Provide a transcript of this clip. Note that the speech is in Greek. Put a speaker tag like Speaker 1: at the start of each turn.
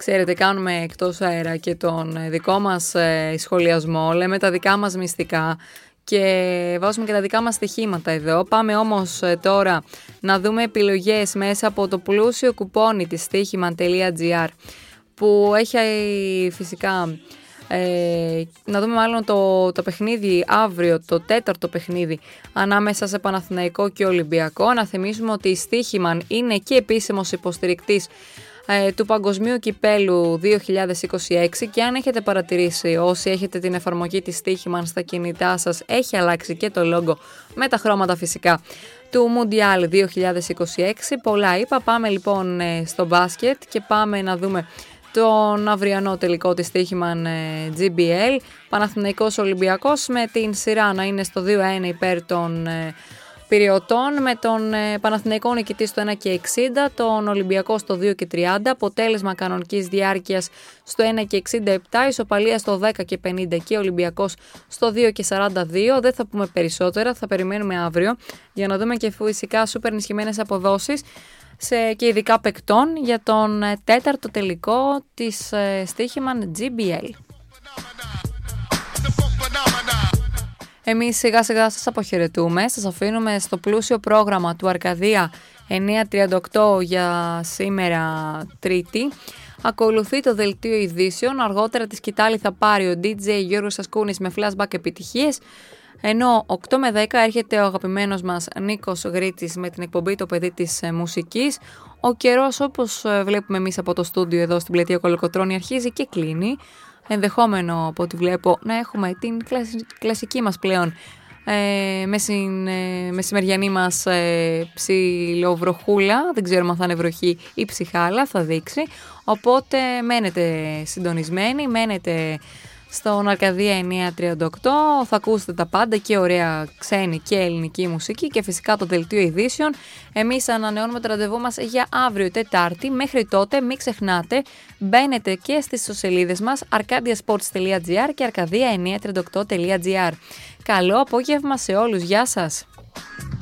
Speaker 1: Ξέρετε, κάνουμε εκτός αέρα και τον δικό μας σχολιασμό, λέμε τα δικά μας μυστικά και βάζουμε και τα δικά μας στοιχήματα εδώ. Πάμε όμως τώρα να δούμε επιλογές μέσα από το πλούσιο κουπόνι της στοίχημα.gr που έχει φυσικά... να δούμε μάλλον το παιχνίδι αύριο, το τέταρτο παιχνίδι ανάμεσα σε Παναθηναϊκό και Ολυμπιακό. Να θυμίσουμε ότι η Στοίχημαν είναι και επίσημος υποστηρικτής του Παγκοσμίου Κυπέλου 2026 και αν έχετε παρατηρήσει, όσοι έχετε την εφαρμογή της Στοίχημαν στα κινητά σας, έχει αλλάξει και το λόγο με τα χρώματα φυσικά του Mundial 2026. Πολλά είπα, πάμε λοιπόν στο μπάσκετ και πάμε να δούμε τον αυριανό τελικό της Στοίχημαν GBL. Παναθηναϊκός Ολυμπιακός με την σειρά να είναι στο 2-1 υπέρ των Πειριωτών, με τον Παναθηναϊκό νικητή στο 1,60, τον Ολυμπιακό στο 2,30, αποτέλεσμα κανονικής διάρκειας στο 1,67, ισοπαλία στο 10,50 και Ολυμπιακός στο 2,42. Δεν θα πούμε περισσότερα, θα περιμένουμε αύριο για να δούμε και φυσικά σούπερ ενισχυμένες αποδόσεις και ειδικά παικτών για τον τέταρτο τελικό της Στοίχημαν GBL. Εμείς σιγά σιγά σας αποχαιρετούμε, σας αφήνουμε στο πλούσιο πρόγραμμα του Αρκαδία 9:38 για σήμερα Τρίτη. Ακολουθεί το δελτίο ειδήσεων, αργότερα τη σκητάλη θα πάρει ο DJ Γιώργος Ασκούνης με flashback επιτυχίες, ενώ 8 με 10 έρχεται ο αγαπημένος μας Νίκος Γρήτσης με την εκπομπή «Το παιδί της μουσικής». Ο καιρός, όπως βλέπουμε εμείς από το στούντιο εδώ στην πλατεία Κολοκοτρώνη, αρχίζει και κλείνει. Ενδεχόμενο, από ό,τι βλέπω, να έχουμε την κλασική μας πλέον μεσημεριανή μας ψιλοβροχούλα. Δεν ξέρουμε αν θα είναι βροχή ή ψυχάλα, θα δείξει. Οπότε μένετε συντονισμένοι, μένετε στον Αρκαδία 9:38, θα ακούσετε τα πάντα και ωραία ξένη και ελληνική μουσική και φυσικά το δελτίο ειδήσεων. Εμείς ανανεώνουμε το ραντεβού μας για αύριο Τετάρτη. Μέχρι τότε μην ξεχνάτε, μπαίνετε και στις ιστοσελίδες μας arcadiasports.gr και arcadia938.gr. Καλό απόγευμα σε όλους, γεια σας!